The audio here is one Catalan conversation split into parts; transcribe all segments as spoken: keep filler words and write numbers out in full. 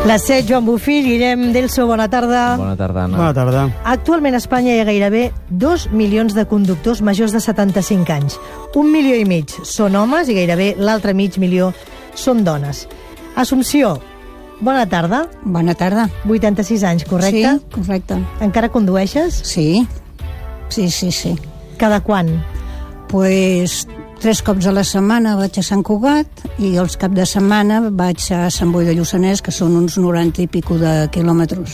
Les set, Joan Bufí, Guillem Delso, bona tarda. Bona tarda, Anna. Bona tarda. Actualment a Espanya hi ha gairebé dos milions de conductors majors de setanta-cinc anys. Un milió i mig són homes i gairebé l'altre mig milió són dones. Assumpció, bona tarda. Bona tarda. vuitanta-sis anys, correcte? Sí, correcte. Encara condueixes? Sí, sí, sí, sí. Cada quan? Pues tres cops a la setmana vaig a Sant Cugat i els caps de setmana vaig a Sant Boi de Lluçanès, que són uns noranta i pico de quilòmetres.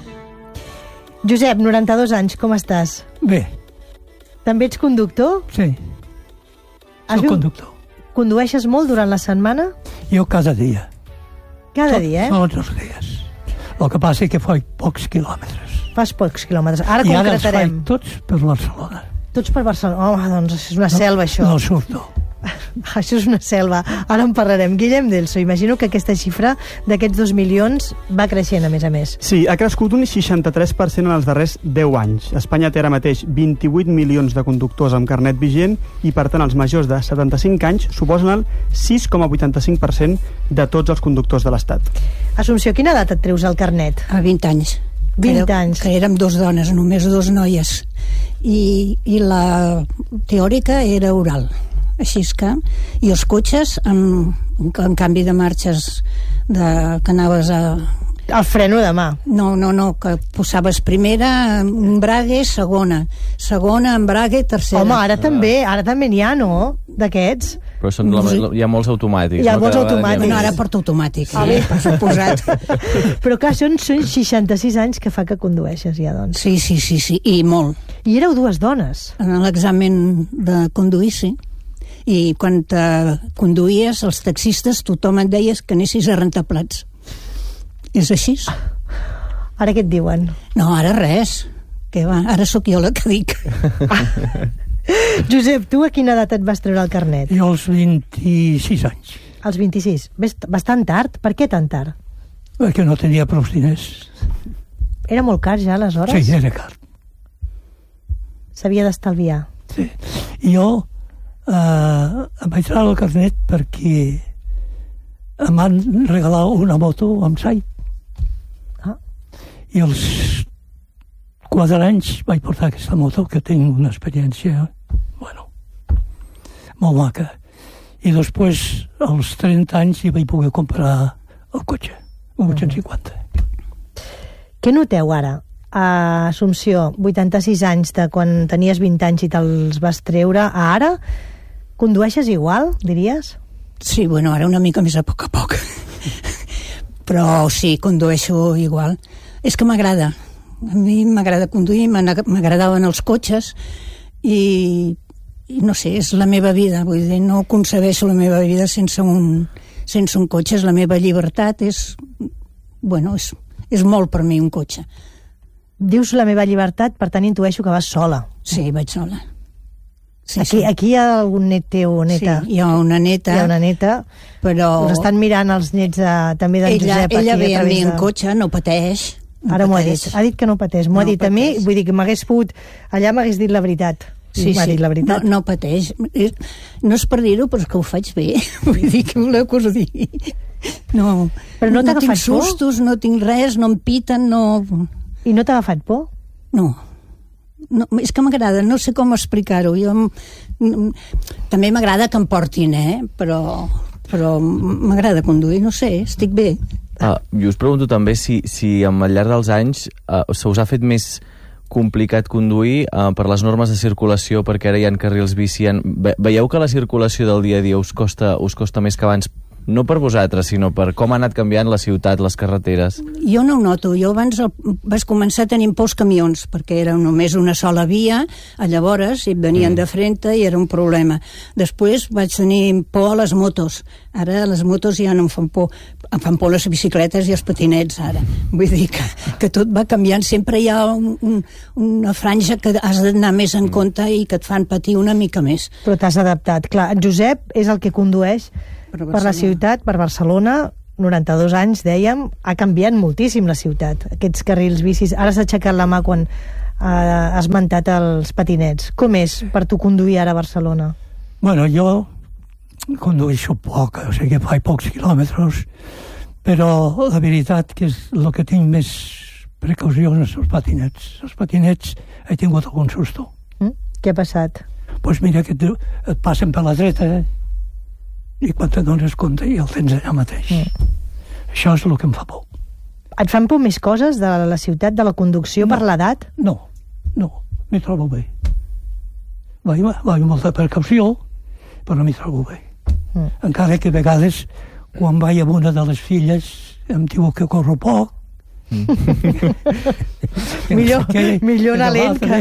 Josep, noranta-dos anys, com estàs? Bé, També ets conductor? sí, Has soc vin- conductor. Condueixes molt durant la setmana? Jo cada dia. Cada To- dia, eh? Tots els dies. El que passa és que faig pocs quilòmetres. Fas pocs quilòmetres. Ara I ara els concretarem. faig tots per Barcelona. Tots per Barcelona. Home, doncs és una selva, això. No surto. Això és una selva. Ara en parlarem. Guillem Delso, imagino que aquesta xifra d'aquests dos milions va creixent, a més a més. Sí, ha crescut un seixanta-tres per cent en els darrers deu anys. Espanya té ara mateix vint-i-vuit milions de conductors amb carnet vigent i, per tant, els majors de setanta-cinc anys suposen el sis coma vuitanta-cinc per cent de tots els conductors de l'Estat. Assumpció, quina edat et treus el carnet? A vint anys. vint que era, anys. Que érem dos dones, només dos noies. I, i la teòrica era oral. Així és que... I els cotxes, en, en canvi de marxes de, que anaves a... El freno de mà. No, no, no, que posaves primera embrague, segona. Segona, embrague, tercera. Home, ara també, ara també n'hi ha, no? D'aquests. Però són la, la, hi ha molts automàtics. Hi ha no? molts Cada vegada automàtics. n'hi No, ha ara més. porta automàtic, Ah, sí, bé. per suposat. Però clar, són, són seixanta-sis anys que fa que condueixes ja, doncs. Sí, sí, sí, sí, i molt. I éreu dues dones. En l'examen de conduir, sí. I quan te conduïes, els taxistes, tothom et deies que anessis a rentar plats. És així? Ara què et diuen? No, ara res. Què va? Ara sóc jo la que dic. Josep, tu a quina edat et vas treure el carnet? Jo als vint-i-sis anys, Als vint-i-sis. Ves- Bastant tard? Per què tan tard? perquè no tenia prou diners. Era molt car ja, aleshores? Sí, era car. S'havia d'estalviar. Sí. I jo eh, em vaig treure el carnet perquè em van regalar una moto amb sai. Ah. I als quatre anys vaig portar aquesta moto, que tinc una experiència, bueno, molt maca. I després, als trenta anys, hi vaig poder comprar el cotxe, un vuit-cents cinquanta. Què noteu ara? A Assumpció, vuitanta-sis anys de quan tenies vint anys i te'ls vas treure, a ara condueixes igual, diries? Sí, bueno, ara una mica més a poc a poc. Però sí, condueixo igual. És que m'agrada. A mi m'agrada conduir, m'ana- m'agradaven els cotxes i, i no sé, és la meva vida. Vull dir, no concebeixo la meva vida sense un, sense un cotxe. És la meva llibertat, és... Bueno, és, és molt per mi un cotxe. Dius la meva llibertat, per tant intueixo que vas sola. Sí, vaig sola. Sí, Aquí, aquí hi ha algun net teu o neta? Sí, hi ha una neta, Hi ha una neta. però... Us estan mirant els nets de, també d'en ella, Josep. ella aquí ve a mi través en de- cotxe, no pateix. No Ara m'ho ha pateix. dit. Ha dit que no pateix. M'ho ha No dit a mi, pateix. vull dir que m'hagués pogut... Allà m'hagués dit la veritat. Sí, M'ha sí. dit la veritat. No, no pateix. És- No és per dir-ho, però és que ho faig bé. Vull dir, que voleu que us digui? No, Però no t'ha no tinc agafat por? sustos, no tinc res, no em piten, no... I no t'ha agafat por? No. No, és que m'agrada, no sé com explicar-ho. Jo, em- m- també m'agrada que em portin, eh? Però, però m'agrada conduir, no sé, estic bé. Ah, jo us pregunto també si, si al llarg dels anys uh, se us ha fet més complicat conduir uh, per les normes de circulació, perquè ara hi ha carrils bici. En... Ve veieu que la circulació del dia a dia us costa, us costa més que abans? No per vosaltres, sinó per com ha anat canviant la ciutat, les carreteres. Jo no ho noto. Jo abans el, vas començar tenint pocs camions, perquè era només una sola via, a llavors i et venien mm. de frente i era un problema. Després vaig tenir por a les motos. Ara les motos ja no em fan por. Em fan por les bicicletes i els patinets, ara. Vull dir que, que tot va canviant. Sempre hi ha un, un, una franja que has d'anar més en compte i que et fan patir una mica més. Però t'has adaptat. Clar, en Josep és el que condueix Per per la ciutat, per Barcelona, noranta-dos anys, dèiem, ha canviat moltíssim la ciutat, aquests carrils bicis. Ara s'ha aixecat la mà quan eh, ha esmentat els patinets. Com és per tu conduir ara a Barcelona? Bueno, jo condueixo poc, o sigui que faig pocs quilòmetres, Però la veritat que és el que tinc més precaució en els patinets. Els patinets he tingut algun susto. Mm? Què ha passat? Doncs pues mira, que et, et passen per la dreta, eh? I quan te dones compte ja el tens allà mateix. Mm. Això és el que em fa por. Et fan por més coses de la ciutat, de la conducció, no, per l'edat? No, no, m'hi trobo bé. Vaig, vaig amb molta precaució, però m'hi trobo bé. Mm. Encara que a vegades, quan vaig amb una de les filles, em diu que corro poc. Mm. millor, no sé què, millor anar lent que...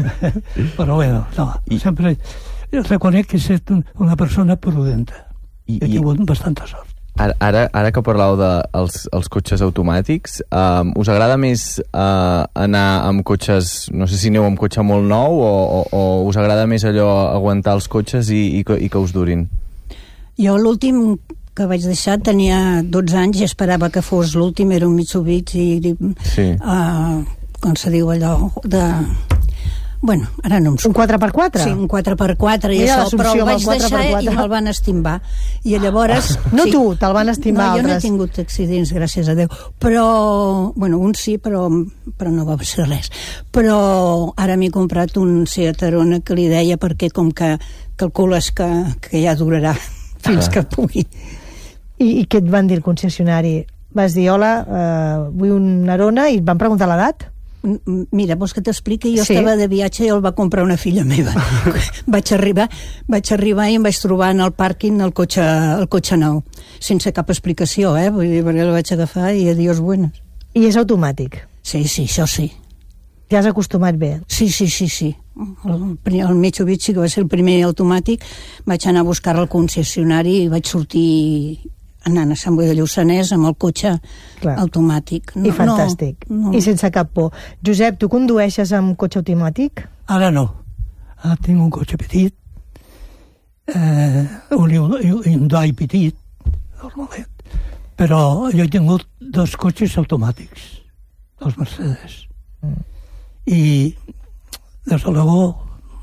Però bueno, no, I... sempre reconec que és una persona prudenta. I, he tingut i... bastanta sort. Ara, ara, ara que parlàveu dels de els cotxes automàtics, um, us agrada més uh, anar amb cotxes, no sé si aneu amb cotxe molt nou, o, o, o us agrada més allò aguantar els cotxes i, i, que, i que us durin? Jo l'últim que vaig deixar tenia dotze anys i esperava que fos l'últim, era un Mitsubishi, sí. uh, com se diu allò, de... Bueno, ara no em surt. Un quatre per quatre? Sí, un quatre per quatre i Mira, això, però el vaig deixar i me'l van estimbar. I llavors... No sí, tu, te'l van estimbar no, altres. Jo no he tingut accidents, gràcies a Déu. Però, bueno, un sí, però, però no va ser res. Però ara m'he comprat un Seat Arona que li deia perquè com que calcules que, que ja durarà fins ah. que pugui. I, I què et van dir el concessionari? Vas dir, hola, uh, vull un Arona, i et van preguntar l'edat? Mira, vols que t'expliqui? Jo sí. estava de viatge i el va comprar una filla meva. vaig arribar vaig arribar i em vaig trobar en el pàrquing el cotxe, el cotxe nou, sense cap explicació, eh? Vull dir, perquè el vaig agafar i adiós buenas. I és automàtic? Sí, sí, això sí. T'hi has acostumat bé? Sí, sí, sí, sí. El, el Mitsubishi, que va ser el primer automàtic, vaig anar a buscar al concessionari i vaig sortir anant a Sant Boi de Lluçanès amb el cotxe Clar. automàtic. No, I fantàstic. No, no. I sense cap por. Josep, tu condueixes amb cotxe automàtic? Ara no. Ara tinc un cotxe petit, eh, un Hyundai petit, normalment. Però jo he tingut dos cotxes automàtics, dos Mercedes. Mm. I, des de luego,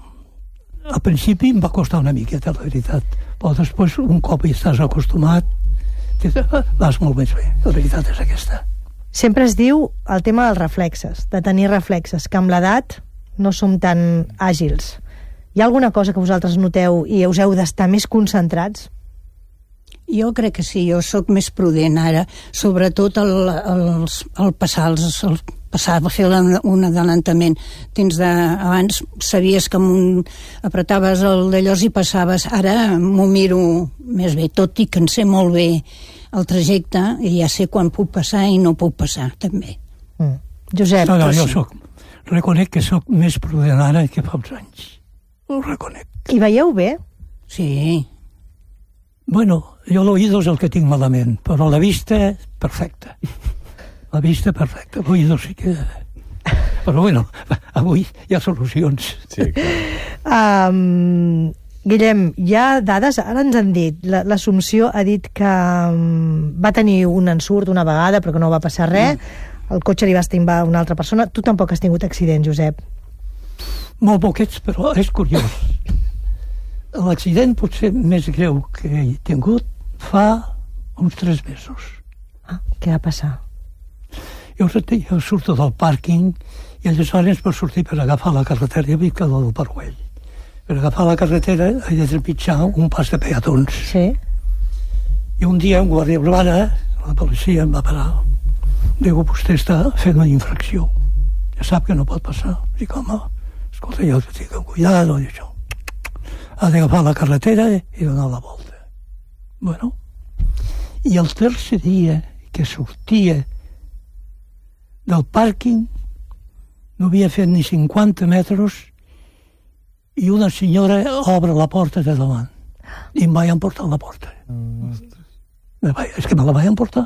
al principi em va costar una miqueta, la veritat. Però després, un cop hi estàs acostumat, vas molt més bé, la veritat és aquesta. Sempre es diu el tema dels reflexes, de tenir reflexes, que amb l'edat no som tan àgils. Hi ha alguna cosa que vosaltres noteu i us heu d'estar més concentrats? Jo crec que sí, jo sóc més prudent ara, sobretot el, el, el passar, el, el passar, fer un adelantament. Tens de, abans sabies que amb un, apretaves el d'allò i passaves, ara m'ho miro més bé, tot i que en sé molt bé el trajecte i ja sé quan puc passar i no puc passar, també. Mm. Josep, no, no, jo soc, reconec que sóc més prudent ara que fa uns anys. Ho reconec. I veieu bé? Sí. Bueno, jo l'oïdo és el que tinc malament, però la vista, perfecta. La vista, perfecta. L'oïdo sí que... Però bueno, avui hi ha solucions. Sí, clar. Um, Guillem, hi ha dades, ara ens han dit, l'Assumpció ha dit que um, va tenir un ensurt una vegada, però que no va passar res, mm. el cotxe li va estimbar una altra persona. Tu tampoc has tingut accidents, Josep? Molt poquets, però és curiós. L'accident potser més greu que he tingut fa uns tres mesos. Ah, què va passar? Jo, jo surto del pàrquing i aleshores per sortir per agafar la carretera jo vinc del Parguell. Per agafar la carretera he de trepitjar un pas de peatons. Sí. I un dia un guàrdia urbana, la policia em va parar. Diu, vostè està fent una infracció. Ja sap que no pot passar. Dic, home, escolta, jo tinc cuidado i això. Ha d'agafar la carretera i donar la volta. Bueno, i el tercer dia que sortia del pàrquing no havia fet ni cinquanta metres i una senyora obre la porta de davant i em vaig emportar a la porta. Mm. És que me la vaig emportar.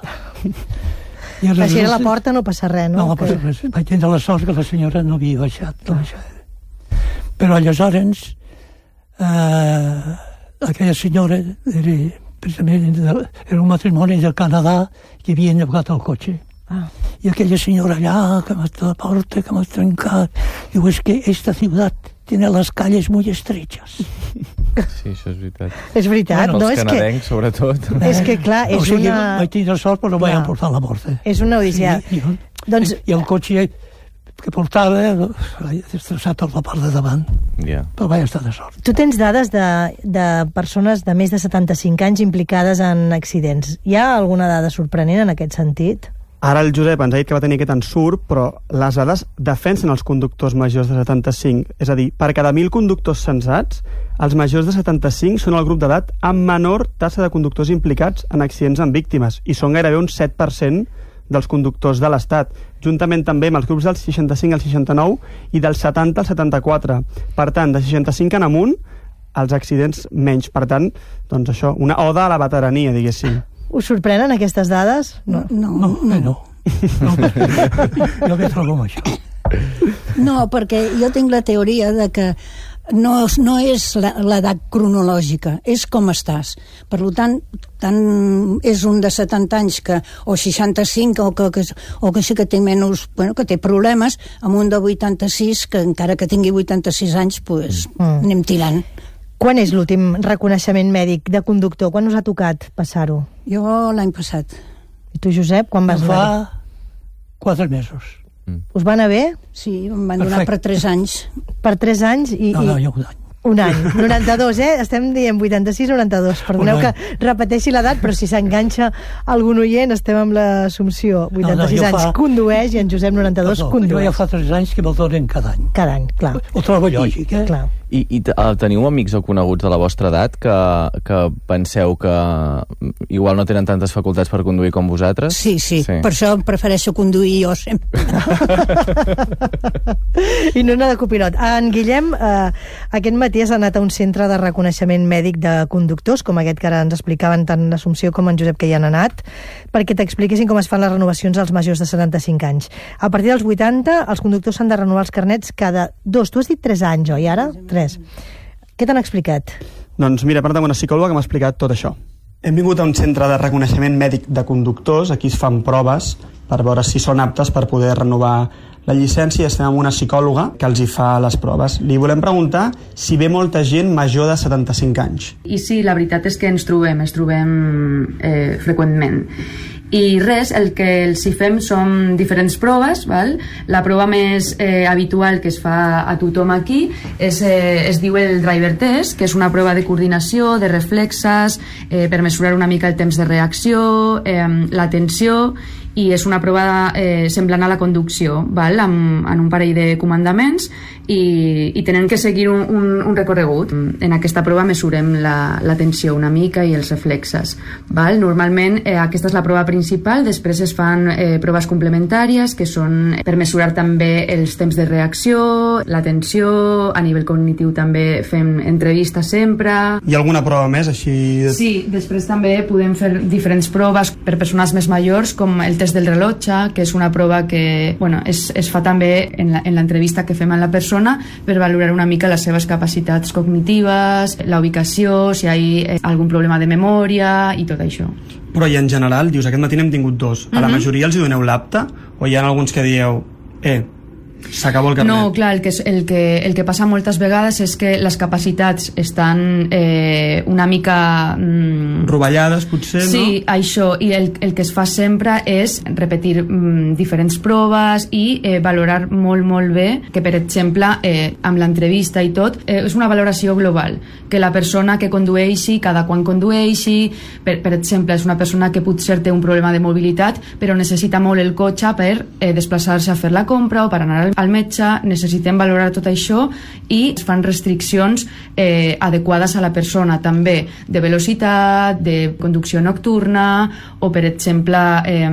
I si era la porta no passa res, no? No va passar res. Vaig tindre la sort que la senyora no havia baixat. No baixat. Però aleshores Uh, aquella senyora era, precisament, era un matrimoni del Canadà que havien llogat el cotxe. Ah. I aquella senyora allà, que m'ha la porta, que m'ha trencat, diu, és que esta ciutat tiene las calles muy estrechas. Sí, això és veritat. És veritat, Bueno, no? els És canadencs, que, sobretot. és que, clar, és o sigui, una... vaig tindre sort, però vaig Clar. emportar la mort. Eh? És una odissea. I, i, Doncs- I el cotxe que portava vaig destrossar tota la part de davant, Ja. però vaig estar de sort. Tu tens dades de, de persones de més de setanta-cinc anys implicades en accidents. Hi ha alguna dada sorprenent en aquest sentit? Ara el Josep ens ha dit que va tenir aquest ensurt, però les dades defensen els conductors majors de setanta-cinc. És a dir, per cada mil conductors censats, els majors de setanta-cinc són el grup d'edat amb menor tassa de conductors implicats en accidents amb víctimes, i són gairebé un set per cent dels conductors de l'Estat, juntament també amb els grups del seixanta-cinc al seixanta-nou i del setanta al setanta-quatre. Per tant, de seixanta-cinc en amunt, els accidents menys. Per tant, doncs això, una oda a la veterania, diguéssim. Us sorprenen aquestes dades? No, no, No, no. no. no. Jo què trobo amb això? No, perquè jo tinc la teoria de que no, no és la- l'edat cronològica, és com estàs. Per tant, tant és un de setanta anys que, o seixanta-cinc o que, que, o que sí que té menys, bueno, que té problemes, amb un de vuitanta-sis que encara que tingui vuitanta-sis anys, pues, Mm. anem tirant. Quan és l'últim reconeixement mèdic de conductor? Quan us ha tocat passar-ho? Jo l'any passat. I tu, Josep, quan vas anar? Fa quatre mesos. Us va anar bé? Sí, em van donar Perfecte. per tres anys. Per tres anys i... No, no, i... jo un any. Un any, noranta-dos, eh? Estem dient vuitanta-sis noranta-dos. Perdoneu Un que any. repeteixi l'edat, però si s'enganxa algun oient, estem amb l'assumpció. vuitanta-sis jo anys fa- condueix i en Josep noranta-dos Perdó, jo condueix. ja fa tres anys que me'l donen cada any. Cada any, clar. Ho trobo lògic, eh? clar. I, i t- uh, teniu amics o coneguts de la vostra edat que, que penseu que igual no tenen tantes facultats per conduir com vosaltres? Sí, sí, Sí. per això prefereixo conduir jo sempre. I no anar de copilot. En Guillem, eh, aquest matí has anat a un centre de reconeixement mèdic de conductors, com aquest que ara ens explicaven tant l'Assumpció com en Josep que hi han anat, perquè t'expliquessin com es fan les renovacions als majors de setanta-cinc anys. A partir dels vuitanta, els conductors s'han de renovar els carnets cada dos. Tu has dit tres anys, oi, ara? Tres. Què t'han explicat? Doncs mira, part amb una psicòloga que m'ha explicat tot això. Hem vingut a un centre de reconeixement mèdic de conductors, aquí es fan proves per veure si són aptes per poder renovar la llicència, i estem amb una psicòloga que els hi fa les proves. Li volem preguntar si ve molta gent major de setanta-cinc anys. I sí, la veritat és que ens trobem, ens trobem eh, freqüentment. I res, el que els hi fem són diferents proves, val? La prova més eh, habitual que es fa a tothom aquí és, eh, es diu el driver test, que és una prova de coordinació, de reflexes, eh, per mesurar una mica el temps de reacció, eh, la tensió, i és una prova eh, semblant a la conducció, val? Amb, en un parell de comandaments, i, i tenen que seguir un, un, un recorregut. En aquesta prova mesurem la, la tensió una mica i els reflexes, val? Normalment eh, aquesta és la prova principal, després es fan eh, proves complementàries que són per mesurar també els temps de reacció, la tensió, a nivell cognitiu també fem entrevistes sempre. Hi ha alguna prova més així? Sí, després també podem fer diferents proves per persones més majors, com el test del rellotge, que és una prova que bueno, es, es fa també en la, en l'entrevista que fem amb la persona per valorar una mica les seves capacitats cognitives, la ubicació, si hi ha algun problema de memòria i tot això. Però i en general, dius, aquest matí n'hem tingut dos. A la Mhm. majoria els hi doneu l'apte? O hi ha alguns que dieu, eh, s'acabó el carnet? No, clar, el que, el, que, el que passa moltes vegades és que les capacitats estan eh, una mica... Mm, Rovellades, potser, sí, això, i el, el que es fa sempre és repetir mm, diferents proves i eh, valorar molt, molt bé, que per exemple, eh, amb l'entrevista i tot, eh, és una valoració global, que la persona que condueixi, cada quan condueixi, per, per exemple, és una persona que potser té un problema de mobilitat, però necessita molt el cotxe per eh, desplaçar-se a fer la compra o per anar al al metge, necessitem valorar tot això i es fan restriccions eh, adequades a la persona, també de velocitat, de conducció nocturna o, per exemple, eh,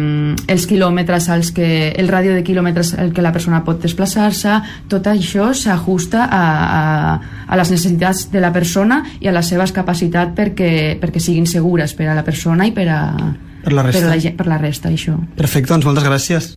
els quilòmetres als que, el ràdio de quilòmetres al que la persona pot desplaçar-se. Tot això s'ajusta a, a, a les necessitats de la persona i a les seves capacitats perquè, perquè siguin segures per a la persona i per a, Per la resta. per la, gent- per la resta, això. Perfecte, doncs moltes gràcies.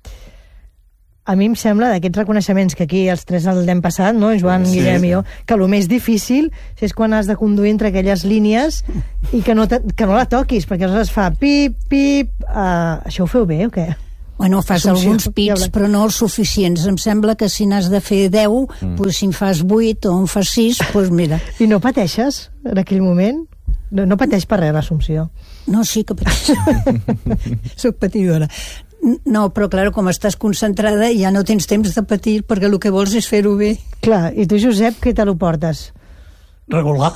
A mi em sembla, d'aquests reconeixements que aquí els tres el l'hem passat, no? Joan, Sí. Guillem i jo, que el més difícil és quan has de conduir entre aquelles línies i que no, te, que no la toquis, perquè aleshores fa pip, pip... Uh, això ho feu bé o què? Bueno, fas Assumpció. alguns pits, però no els suficients. Em sembla que si n'has de fer deu, mm. pues, si en fas vuit o en fas sis, doncs mira. I no pateixes en aquell moment? No, no pateix per res l'Assumpció? No, sí que pateixo. Soc patidora. No, però clar, com estàs concentrada ja no tens temps de patir perquè el que vols és fer-ho bé. Clar, i tu, Josep, què te lo portes? Regular.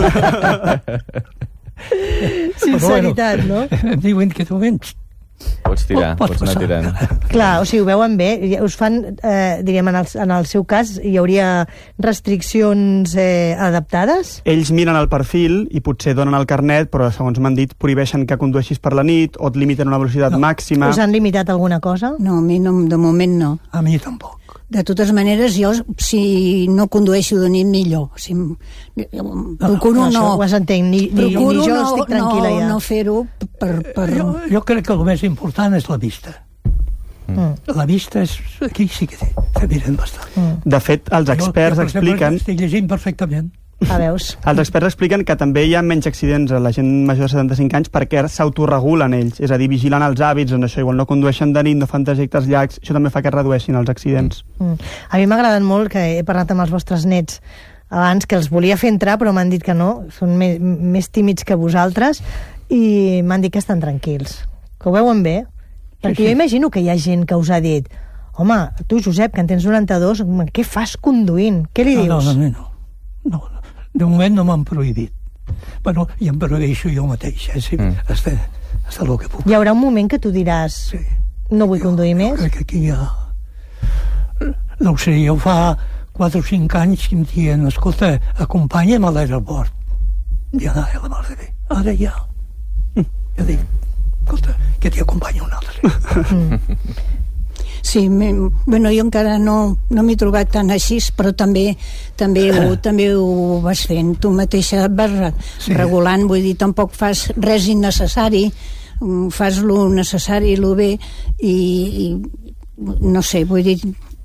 Sinceritat, no? Em diuen que tu vens. Pots tirar, Pot- pots anar pots tirant. Clar, o sigui, ho veuen bé. Us fan, eh, diríem, en el, en el seu cas, hi hauria restriccions eh, adaptades? Ells miren el perfil i potser donen el carnet, però segons m'han dit prohibeixen que condueixis per la nit o et limiten una velocitat No. màxima. Us han limitat alguna cosa? No, a mi no, de moment no. A mi tampoc. De totes maneres, jo, si no condueixo de nit, millor. Si, procuro no, no, això ho has entenc, ni, ni, procuro ni jo no, estic tranquil·la no, ja. no fer-ho per... per... Jo, jo crec que el més important és la vista. Mm. La vista és... Aquí sí que té, que miren bastant. Mm. De fet, els experts jo, jo, per exemple, expliquen... estic llegint perfectament. A veus? Els experts expliquen que també hi ha menys accidents a la gent major de setanta-cinc anys perquè s'autoregulen ells, és a dir, vigilant els hàbits, doncs això, igual no condueixen de nit, no fan trajectes llargs, això també fa que es redueixin els accidents. Mm. A mi m'ha agradat molt, que he parlat amb els vostres nets abans, que els volia fer entrar, però m'han dit que no, són més, més tímids que vosaltres, i m'han dit que estan tranquils, que ho veuen bé, perquè Sí, sí. jo imagino que hi ha gent que us ha dit: home, tu, Josep, que en tens noranta-dos, què fas conduint? Què li No, dius? no, no, no. no, no. De moment no m'han prohibit. Bueno, i em prohibeixo jo mateix, eh? Si, Mm. hasta, hasta el que puc. Hi haurà un moment que tu diràs: Sí. no vull conduir Jo més? crec que aquí hi ha... No ho sé, jo fa quatre o cinc anys que em diuen: escolta, acompanya'm a l'aeroport. I anava a la mar de bé. Ara ja... Ja dic: escolta, que t'hi acompanyo un altre. Sí, me, bueno, jo encara no, no m'he trobat tan així, però també també ho, també ho vas fent. Tu mateixa vas re, Sí. regulant, vull dir, tampoc fas res innecessari, mm, fas lo necessari i lo bé, i, i no sé, vull dir,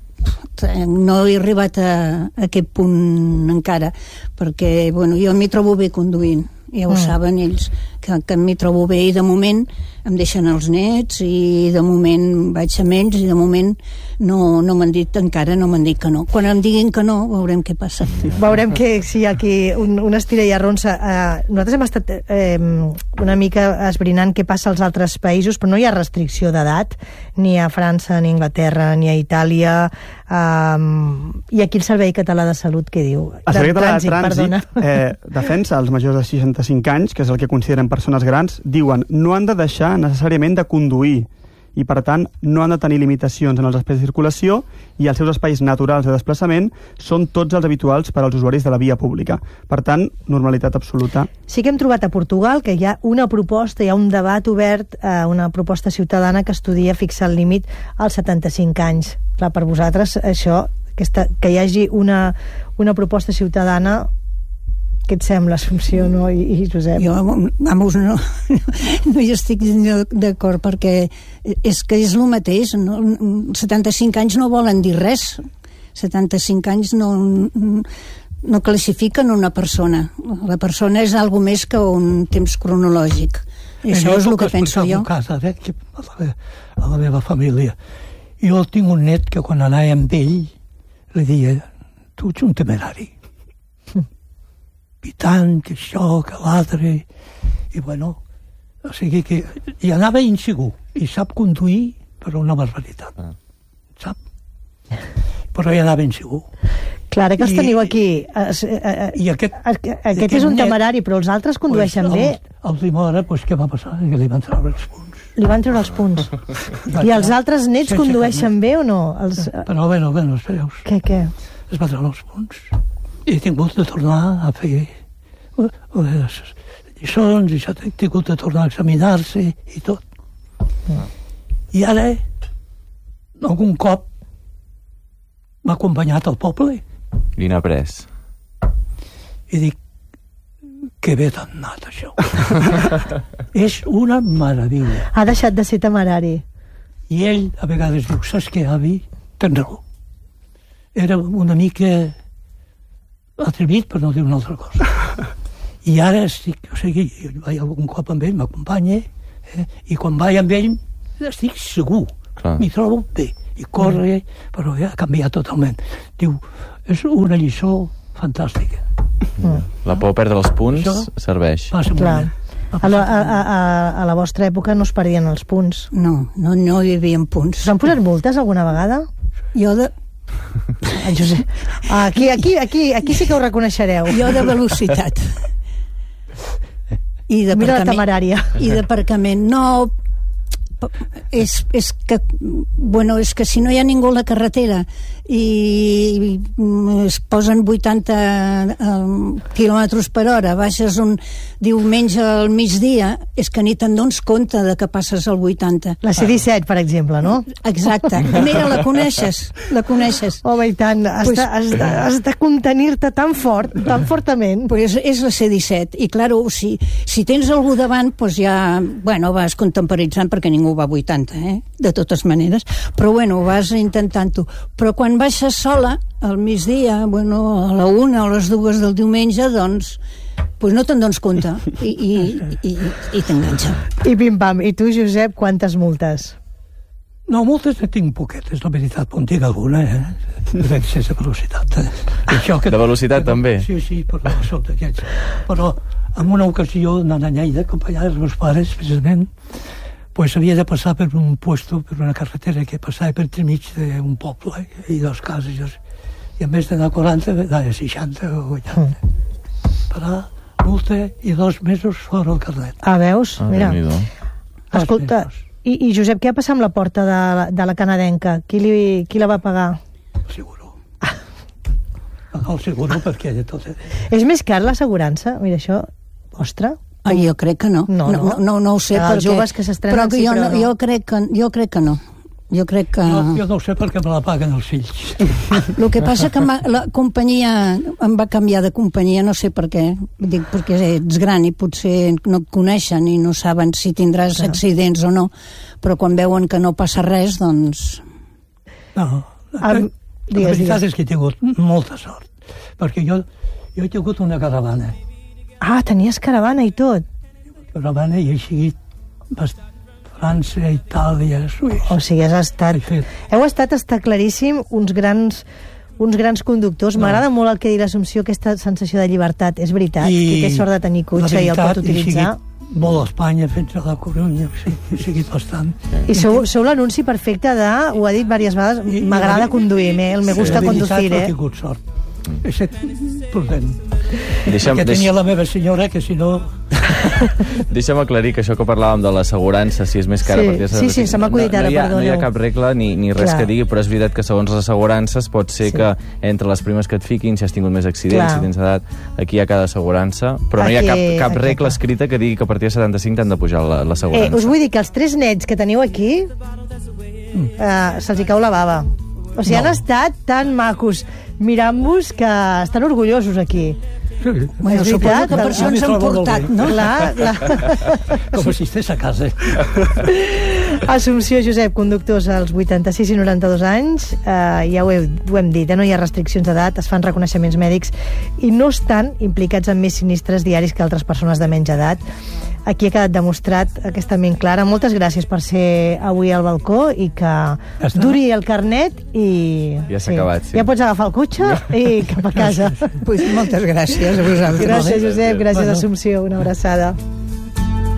no he arribat a, a aquest punt encara, perquè, bueno, jo m'hi trobo bé conduint, ja ho Mm. saben ells, que, que m'hi trobo bé, i de moment em deixen els nets, i de moment vaig amb ells, i de moment no, no m'han dit encara, no m'han dit que no. Quan em diguin que no, veurem què passa. Veurem que si hi ha aquí un, una estira i arronsa. Eh, nosaltres hem estat eh, una mica esbrinant què passa als altres països, però no hi ha restricció d'edat, ni a França, ni a Anglaterra, ni a Itàlia. Eh, I aquí el Servei Català de Salut, què diu? El Servei Català de perdona. Trànsit eh, defensa els majors de seixanta-cinc anys, que és el que consideren persones grans, diuen no han de deixar necessàriament de conduir i, per tant, no han de tenir limitacions en els espais de circulació i els seus espais naturals de desplaçament són tots els habituals per als usuaris de la via pública. Per tant, normalitat absoluta. Sí que hem trobat a Portugal que hi ha una proposta, hi ha un debat obert, eh, una proposta ciutadana que estudia fixar el límit als setanta-cinc anys. Clar, per vosaltres això, aquesta, que hi hagi una, una proposta ciutadana, què et sembla, Assumpció, no? I, i Josep? Jo, vamos, no, no hi estic d'acord, perquè és que és el mateix, no? setanta-cinc anys no volen dir res, setanta-cinc anys no, no classifiquen una persona. La persona és algo més que un temps cronològic. I això és el que penso jo. Un cas, ara, que a, la, a la meva família. Jo tinc un net que quan anava amb ell li deia: tu ets un temerari. I tant, que això, que l'altre... I bueno, o sigui que hi anava insegur. I sap conduir per una barbaritat. Ah. Sap? Però hi anava insegur. Clar, ara que els I- teniu aquí... Es, eh, eh, I aquest... aquest, aquest és un net, temerari, però els altres condueixen pues, bé. A l'última hora, pues, què va passar? Que li van treure els punts. Li van treure els punts. I els altres nets Sense condueixen bé o no? Els... Però, bueno, bueno, espereu. Què, què? Es va treure els punts. I he tingut de tornar a fer les lliçons, i s'ha tingut de tornar a examinar-se i tot. I ara, algun cop, m'ha acompanyat al poble I n'ha pres. i dic: que bé t'ha anat, això. És una meravella. Ha deixat de ser temerari. I ell a vegades diu: saps què, avi? Tens raó. Era una mica atrevit, per no dir una altra cosa. I ara estic, o sigui, jo vaig algun cop amb ell, m'acompanya, eh? I quan vaig amb ell estic segur Clar. m'hi trobo bé, i corre, mm. però ja ha canviat totalment. Diu, és una lliçó fantàstica. Mm. La por a perdre els punts Això serveix. Passa Clar. molt A la, a, a, a la vostra època no es perdien els punts. No, no, no hi havia punts. Us han posat multes alguna vegada? Jo de, Ah, Josep. Aquí, aquí, aquí, aquí sí que ho reconeixereu. jo de velocitat. I Mira la d'aparcament. temerària. I d'aparcament. No, p- és, és que bueno, és que si no hi ha ningú a la carretera i mm, es posen vuitanta um, quilòmetres per hora, baixes un diumenge al migdia, és que ni te'n dones compte de que passes al vuitanta. La C disset, per exemple, no? Exacte. Mira, la coneixes, la coneixes. Home, i tant. Has, Pues- de, has, de, has de contenir-te tan fort, tan fortament. Pues és la C disset i claro, si, si tens algú davant pues ja, bueno, vas contemporitzant perquè ningú va a vuitanta, eh? De totes maneres, però bueno, vas intentant-ho, però quan baixes sola al migdia, bueno, a la una o a les dues del diumenge, doncs pues no te'n dones compte i, i, i, i t'enganxa. I pim-pam. I tu, Josep, quantes multes? No, moltes ne tinc poquetes, la veritat, però en tinc alguna, eh? D'excés de velocitat. Eh? Això que... De velocitat, que, també? Sí, sí, però soc d'aquests. Però en una ocasió, anant a Lleida, acompanyant els meus pares, precisament, pues havia de passar per un puesto, per una carretera que passava per entremig d'un poble i dos cases. I en vez d'anar a quaranta, anava a seixanta o vuitanta. Mm. Parar, multa i dos mesos fora el carnet. Ah, veus? Ah, Mira. Déu-n'hi-do. Escolta, i, i Josep, què va passar amb la porta de, la- de la canadenca? Qui, li, qui la va pagar? El seguro. El seguro perquè de tot... És més car l'assegurança? Mira, això... Ostres. Ah, jo crec que no. No, no. no, no, no ho sé. Els perquè, joves que s'estrenen però que sí, jo, però no, no. jo, crec que, jo crec que no. Jo crec que... Jo, jo no ho sé perquè me la paguen els fills. El que passa que ma- la companyia em va canviar de companyia, no sé per què. Dic perquè ets gran i potser no et coneixen i no saben si tindràs Clar. accidents o no, però quan veuen que no passa res, doncs... No, Ah, la digues, veritat digues. és que he tingut molta sort, perquè jo, jo he tingut una caravana, Ah, tenies caravana i tot. caravana i he seguit bast- França, Itàlia, Suïssa. O sigui, has estat... He fet. Heu estat, està claríssim, uns grans, uns grans conductors. No. M'agrada molt el que dir l'Assumpció, aquesta sensació de llibertat. És veritat, I qui té sort de tenir cotxe i el pot utilitzar. He seguit molt a Espanya, fins a la Corunya, sí, he seguit bastant. I sou, sou l'anunci perfecte de, ho ha dit diverses vegades, I- i m'agrada la- conduir, me, el me gusta La veritat, conducir, no he eh? tingut sort. He estat prudent. Deixa'm, Que deix, tenia la meva senyora, que si no... deixa'm aclarir que això que parlàvem de l'assegurança, si és més cara... Sí, a partir de sí, sí, se m'ha acudit no, ara, no hi ha, no hi ha perdoneu. cap regla ni, ni res Clar. que digui, però és veritat que segons les assegurances pot ser Sí. que entre les primes que et fiquin, si has tingut més accidents, Clar. si tens edat, aquí hi ha cada assegurança, però no hi ha cap, Aquí- cap aquí- regla escrita que digui que a partir de setanta-cinc t'han de pujar la- Eh, l'assegurança. us vull dir que els tres nets que teniu aquí eh, se'ls hi cau la bava. O sigui, No. han estat tan macos mirant-vos que estan orgullosos aquí. Sí, Bueno, És suposo veritat, que per jo això m'hi ens han trobo molt portat, bé. no? Clar, clar. com si estigués a casa. Assumpció Josep, conductors als vuitanta-sis i noranta-dos anys, eh, ja ho, he, ho hem dit, eh, no hi ha restriccions d'edat, es fan reconeixements mèdics i no estan implicats en més sinistres diaris que altres persones de menys edat. Aquí ha quedat demostrat aquesta ment clara. Moltes gràcies per ser avui al balcó i que està. duri el carnet i... Ja s'ha acabat, sí. Ja pots agafar el cotxe i cap a casa. Pues moltes gràcies a vosaltres. Gràcies, Josep, gràcies, Bueno. Assumpció, una abraçada.